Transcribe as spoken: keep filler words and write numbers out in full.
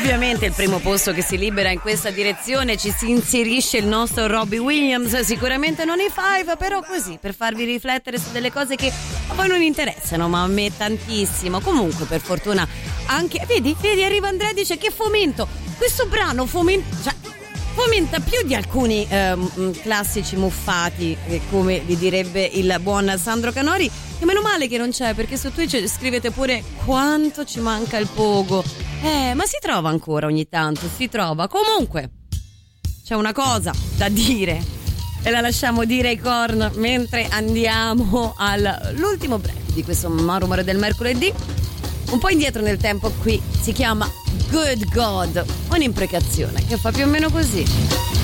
Ovviamente il primo posto che si libera in questa direzione ci si inserisce il nostro Robbie Williams, sicuramente non i Five, però così per farvi riflettere su delle cose che a voi non interessano, ma a me tantissimo. Comunque per fortuna anche, vedi, vedi arriva Andrea e dice che fomento, questo brano fomenta, cioè, fomenta più di alcuni ehm, classici muffati, eh, come li direbbe il buon Sandro Canori, che meno male che non c'è, perché su Twitch scrivete pure quanto ci manca il pogo. Eh, ma si trova ancora ogni tanto, si trova. Comunque, c'è una cosa da dire e la lasciamo dire ai Korn mentre andiamo all'ultimo break di questo Marumore del mercoledì. Un po' indietro nel tempo, qui si chiama Good God, un'imprecazione che fa più o meno così.